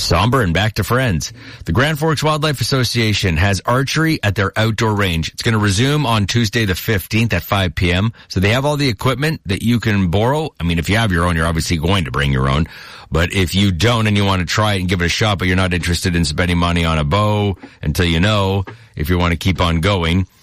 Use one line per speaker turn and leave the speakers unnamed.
Somber and back to friends. The Grand Forks Wildlife Association has archery at their outdoor range. It's going to resume on Tuesday the 15th at 5 p.m. So they have all the equipment that you can borrow. I mean, if you have your own, you're obviously going to bring your own. But if you don't and you want to try it and give it a shot, but you're not interested in spending money on a bow until you know if you want to keep on going,